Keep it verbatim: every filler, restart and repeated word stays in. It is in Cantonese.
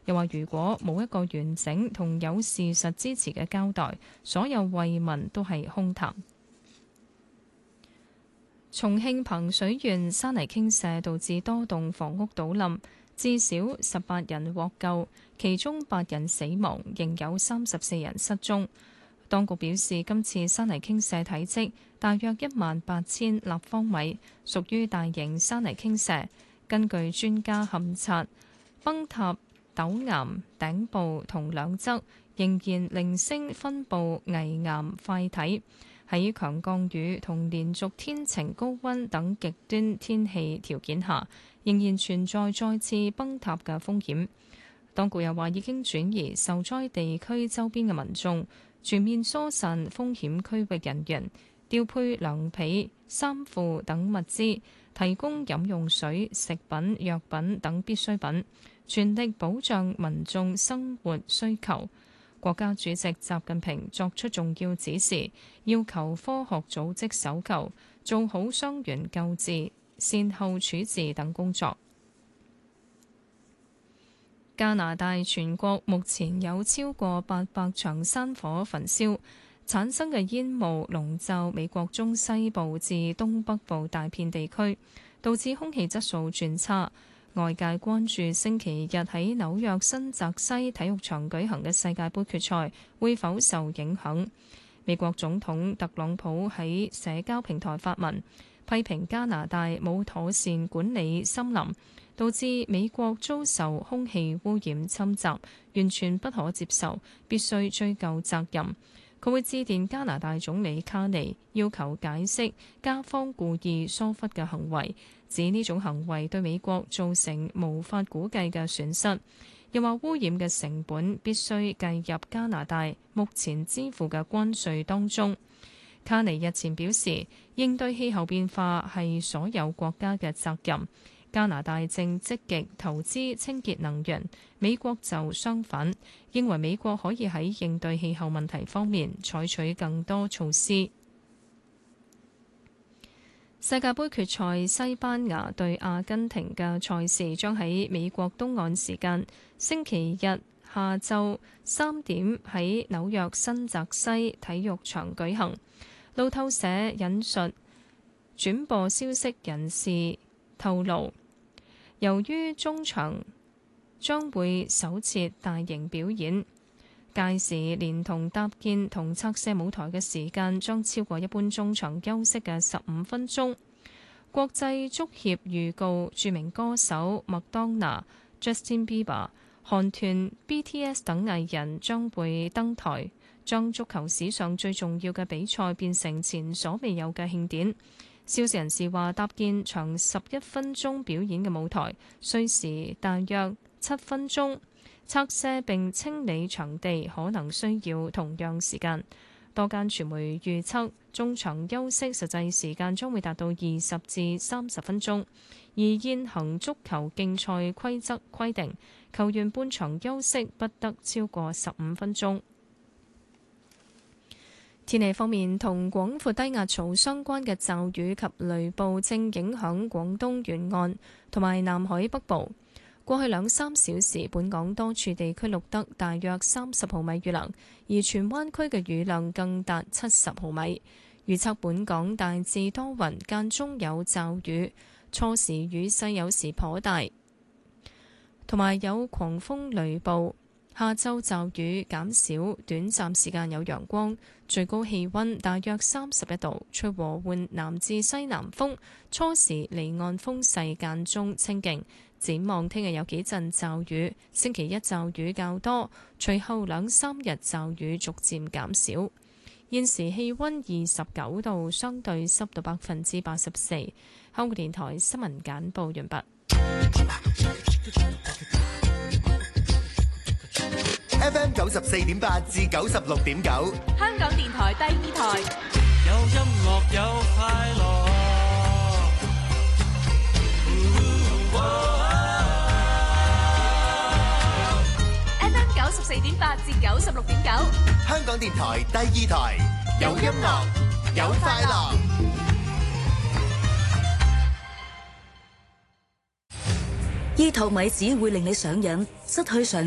又話如果冇一個完整同有事實支持嘅交代，所有慰問都係空談。重慶彭水縣山泥傾瀉導致多棟房屋倒冧，至少十八人獲救，其中八人死亡，仍有三十四人失蹤。當局表示，今次山泥傾瀉體積大約一萬八千立方米，屬於大型山泥傾瀉。根據專家勘察，崩塌陡岩頂部同兩側仍然零星分佈危岩塊體。喺強降雨同連續天晴高溫等極端天氣條件下，仍然存在再次崩塌嘅風險。當局又話已經轉移受災地區周邊嘅民眾，全面疏散風險區域人員，調配糧被、衫褲等物資，提供飲用水、食品、藥品等必需品，全力保障民眾生活需求。國家主席習近平作出重要指示，要求科學組織搜救，做好傷員救治、善後處置等工作。加拿大全國目前有超過八百場山火焚燒，產生嘅煙霧籠罩美國中西部至東北部大片地區，導致空氣質素轉差。外界關注星期日喺紐約新澤西體育場舉行嘅世界盃決賽會否受影響。美國總統特朗普喺社交平台發文，批評加拿大冇妥善管理森林，導致美國遭受空氣污染侵襲，完全不可接受，必須追究責任。佢會致電加拿大總理卡尼，要求解釋加方故意疏忽嘅行為，指呢種行為對美國造成無法估計嘅損失。又話污染嘅成本必須計入加拿大目前支付嘅關稅當中。卡尼日前表示，應對氣候變化係所有國家嘅責任。加拿大正積極投資清潔能源，美國就相反，認為美國可以喺應對氣候問題方面採取更多措施。世界盃決賽西班牙對阿根廷嘅賽事將喺美國東岸時間星期日下晝三點喺紐約新澤西體育場舉行。路透社引述轉播消息人士透露，由於中場將會首設大型表演，屆時連同搭建同拆卸舞台嘅時間將超過一般中場休息嘅十五分鐘。國際足協預告，著名歌手麥當娜、Justin Bieber、韓團 B T S 等藝人將會登台，將足球史上最重要嘅比賽變成前所未有嘅慶典。消息人士話，搭建長十一分鐘表演嘅舞台需時大約七分鐘，拆卸並清理場地可能需要同樣時間。多間傳媒預測，中場休息實際時間將會達到二十至三十分鐘，而現行足球競賽規則規定，球員半場休息不得超過十五分鐘。天氣方面，同廣闊低壓槽相關嘅驟雨及雷暴正影響廣東沿岸同埋南海北部。過去兩三小時，本港多處地區錄得大約三十毫米雨量，而荃灣區嘅雨量更達七十毫米。預測本港大致多雲，間中有驟雨，初時雨勢有時頗大，同埋有狂風雷暴。下晝驟雨減少，短暫時間有陽光，最高氣溫大約三十一度，吹和緩南至西南風，初時離岸風勢間中清勁。展望聽日有幾陣驟雨，星期一驟雨較多，隨後兩三日驟雨逐漸減少。現時氣溫二十九度，相對濕度百分之八十四。香港電台新聞簡報完畢。 F M 九十四點八至九十六點九， 香港電台第二台， 有音樂有快樂。 F M 九十四點八至九十六點九， 香港電台第二台，有音樂有快樂。 醫托米只會令你上癮，失去常